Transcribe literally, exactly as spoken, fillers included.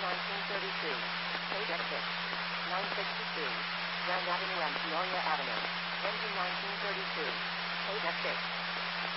nineteen thirty-two. Page X six. nine sixty-two. Grand Avenue and Peoria Avenue. Engine nineteen thirty-two. Page X six.